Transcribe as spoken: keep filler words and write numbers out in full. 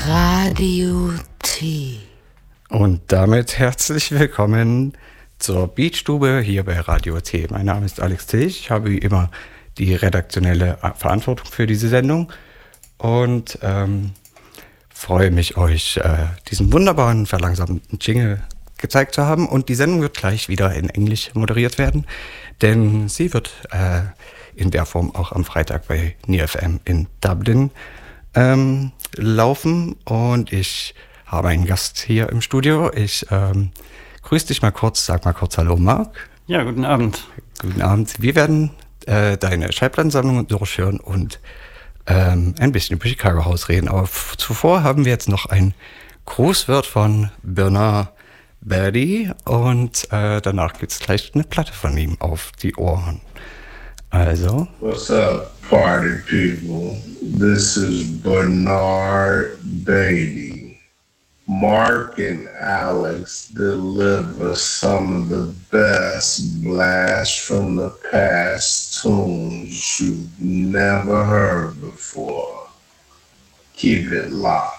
Radio T. Und damit herzlich willkommen zur Beatstube hier bei Radio T. Mein Name ist Alex T. Ich habe wie immer die redaktionelle Verantwortung für diese Sendung und ähm, freue mich, euch äh, diesen wunderbaren, verlangsamten Jingle gezeigt zu haben. Und die Sendung wird gleich wieder in Englisch moderiert werden, denn sie wird äh, in der Form auch am Freitag bei N I F M in Dublin ähm, laufen. Und ich habe einen Gast hier im Studio. Ich ähm, grüße dich mal kurz, sag mal kurz Hallo, Marc. Ja, guten Abend. Guten Abend. Wir werden äh, deine Schallplattensammlung durchhören und ähm, ein bisschen über Chicago House reden. Aber f- zuvor haben wir jetzt noch ein Grußwort von Bernard Berdy und äh, danach gibt es gleich eine Platte von ihm auf die Ohren. Also. What's up, party people? This is Bernard Beatty. Mark and Alex deliver some of the best blast from the past tunes you've never heard before. Keep it locked.